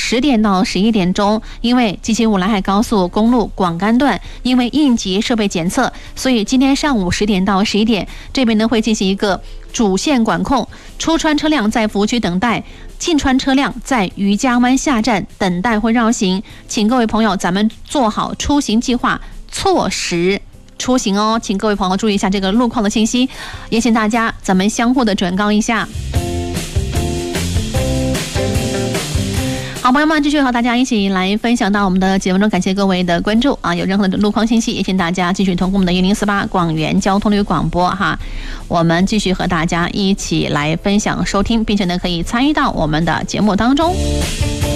10点到11点钟，因为775兰海高速公路广甘段因为应急设备检测，所以今天上午10点到11点，这边呢会进行一个主线管控，出川车辆在服务区等待，进川车辆在渔家湾下站等待会绕行，请各位朋友咱们做好出行计划，错时出行哦，请各位朋友注意一下这个路况的信息，也请大家咱们相互的转告一下。好，朋友们，继续和大家一起来分享到我们的节目中，感谢各位的关注啊！有任何的路况信息，也请大家继续通过我们的1048广元交通旅广播哈，我们继续和大家一起来分享收听，并且呢可以参与到我们的节目当中。